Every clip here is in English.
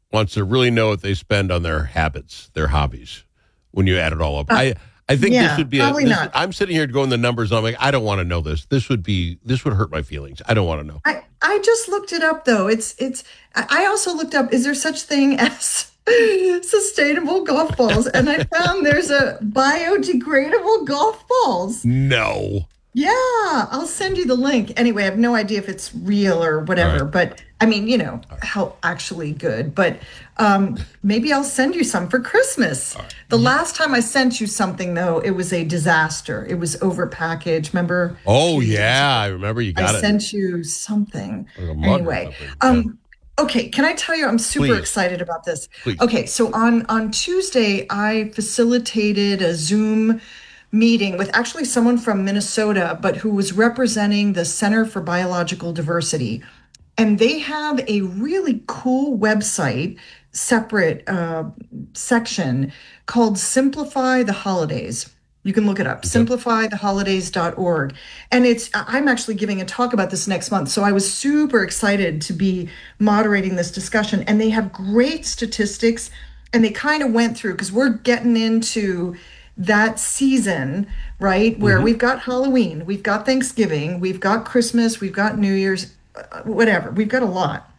wants to really know what they spend on their habits, their hobbies, when you add it all up. I think this would be probably not. I'm sitting here going the numbers. I'm like, I don't want to know this. This would hurt my feelings. I don't want to know. I just looked it up though. I also looked up, is there such thing as sustainable golf balls? And I found there's a biodegradable golf balls. No. Yeah, I'll send you the link. Anyway, I have no idea if it's real or whatever, but I mean, how actually good. But maybe I'll send you some for Christmas. The last time I sent you something, though, it was a disaster. It was overpackaged. Remember? Oh, yeah. I remember you got it. I sent you something. Anyway. Okay, can I tell you, I'm super excited about this. Please. Okay, so on Tuesday, I facilitated a Zoom meeting with actually someone from Minnesota, but who was representing the Center for Biological Diversity. And they have a really cool website, separate section called Simplify the Holidays. You can look it up, simplifytheholidays.org. And I'm actually giving a talk about this next month. So I was super excited to be moderating this discussion. And they have great statistics. And they kind of went through, because we're getting into that season, right? Where we've got Halloween, we've got Thanksgiving, we've got Christmas, we've got New Year's, whatever. We've got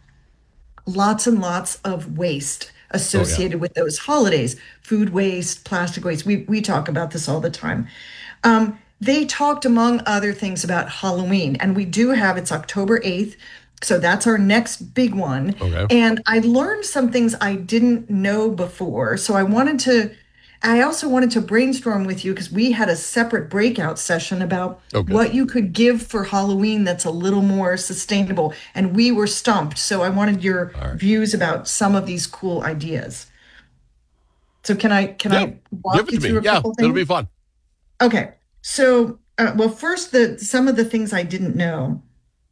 lots and lots of waste associated with those holidays, food waste, plastic waste. We talk about this all the time. They talked, among other things, about Halloween, and we do have, it's October 8th. So that's our next big one. Okay. And I learned some things I didn't know before. So I also wanted to brainstorm with you, because we had a separate breakout session about what you could give for Halloween that's a little more sustainable. And we were stumped. So I wanted your views about some of these cool ideas. So can I walk you through a couple things? It'll be fun. Okay. So, first, some of the things I didn't know.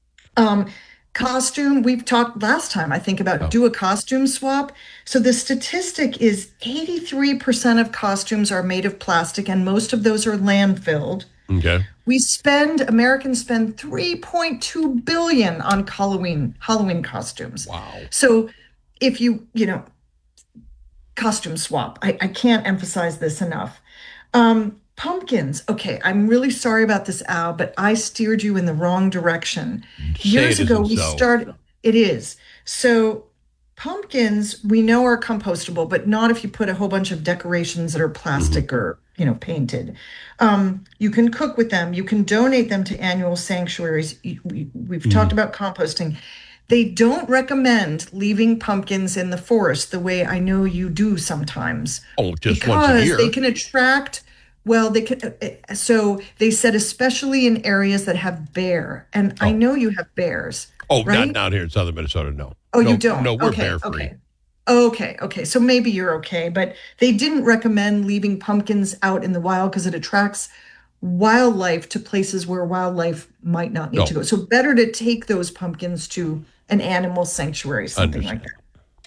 Costume, we've talked last time, I think, about do a costume swap. So the statistic is 83% of costumes are made of plastic, and most of those are landfilled. Okay. Americans spend $3.2 billion on Halloween costumes. Wow. So if costume swap, I can't emphasize this enough. Pumpkins. Okay, I'm really sorry about this, Al, but I steered you in the wrong direction. Years ago, we started. It is. So pumpkins, we know, are compostable, but not if you put a whole bunch of decorations that are plastic or, painted. You can cook with them. You can donate them to annual sanctuaries. We've talked about composting. They don't recommend leaving pumpkins in the forest the way I know you do sometimes. Oh, just once a year. Because they can attract. Well, so they said especially in areas that have bear. And I know you have bears. Oh, right? not down here in southern Minnesota, no. Oh, you don't? No, we're bear-free. Okay. So maybe you're okay. But they didn't recommend leaving pumpkins out in the wild because it attracts wildlife to places where wildlife might not need to go. So better to take those pumpkins to an animal sanctuary, something like that.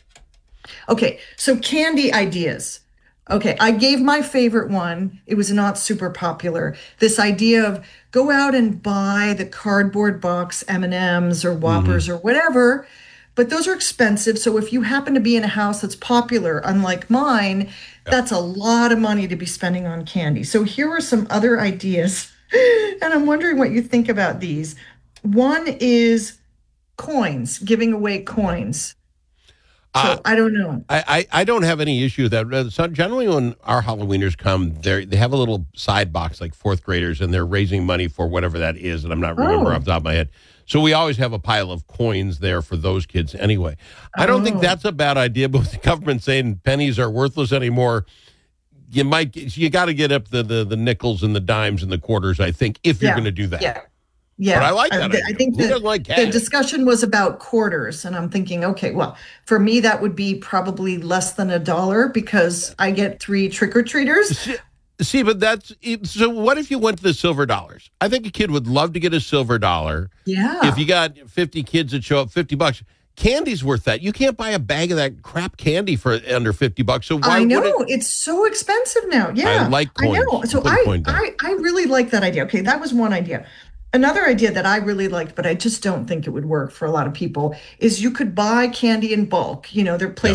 Okay, so candy ideas. Okay, I gave my favorite one. It was not super popular. This idea of go out and buy the cardboard box M&Ms or Whoppers or whatever, but those are expensive. So if you happen to be in a house that's popular, unlike mine, that's a lot of money to be spending on candy. So here are some other ideas, and I'm wondering what you think about these. One is coins, giving away coins. So I don't know. I don't have any issue with that. So generally, when our Halloweeners come, they have a little side box like fourth graders, and they're raising money for whatever that is, and I'm not remembering off the top of my head. So we always have a pile of coins there for those kids anyway. I don't think that's a bad idea, but with the government saying pennies are worthless anymore, you got to get up the nickels and the dimes and the quarters, I think, if you're going to do that. Yeah, but I like that. I think the discussion was about quarters, and I'm thinking, okay, well, for me, that would be probably less than $1 because I get 3 trick-or-treaters. See, but so what if you went to the silver dollars? I think a kid would love to get a silver dollar. Yeah. If you got 50 kids that show up, $50. Candy's worth that. You can't buy a bag of that crap candy for under $50. So why? I know it's so expensive now. Yeah, I like coins. I know. So I really like that idea. Okay, that was one idea. Another idea that I really liked, but I just don't think it would work for a lot of people, is you could buy candy in bulk. There are places